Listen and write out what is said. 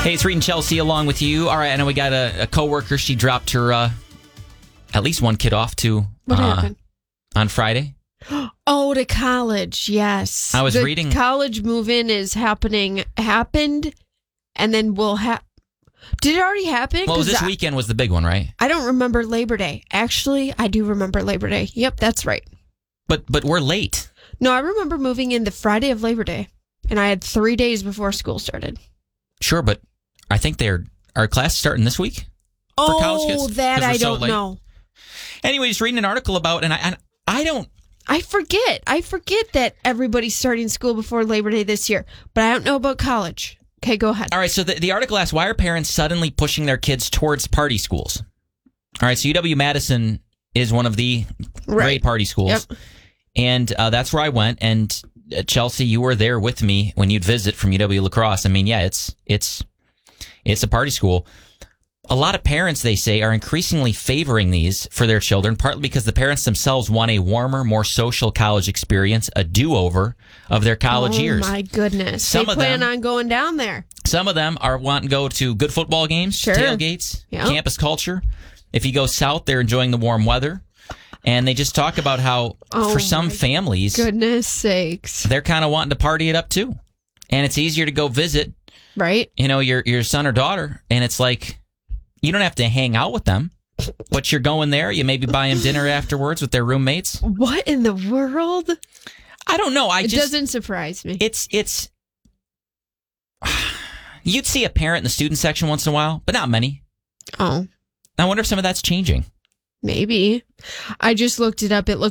Hey, it's Reed and Chelsea along with you. All right, I know we got a coworker. She dropped her at least one kid off to What happened? on Friday. Oh, to college, yes. I was the reading. College move-in is happened, and then will happen. Did it already happen? Well, this weekend was the big one, right? I don't remember Labor Day. Actually, I do remember Labor Day. Yep, that's right. But we're late. No, I remember moving in the Friday of Labor Day, and I had 3 days before school started. Sure, but I think our class starting this week for college kids. That I so don't late. know. Anyways, reading an article about, and I don't. I forget that everybody's starting school before Labor Day this year, but I don't know about college. Okay, go ahead. All right, so the article asks, why are parents suddenly pushing their kids towards party schools? All right, so UW-Madison is one of the great party schools. Yep. And that's where I went. And Chelsea, you were there with me when you'd visit from UW-La Crosse. I mean, yeah, it's a party school. A lot of parents, they say, are increasingly favoring these for their children, partly because the parents themselves want a warmer, more social college experience, a do-over of their college years. Oh, my goodness. They plan on going down there. Some of them are wanting to go to good football games, tailgates, campus culture. If you go south, they're enjoying the warm weather. And they just talk about how, for some families, goodness sakes, they're kind of wanting to party it up too. And it's easier to go visit, right? Your son or daughter, and it's like, you don't have to hang out with them, but you're going there. You maybe buy them dinner afterwards with their roommates. What in the world? I don't know. It doesn't surprise me. It's. You'd see a parent in the student section once in a while, but not many. Oh. I wonder if some of that's changing. Maybe. I just looked it up. It looks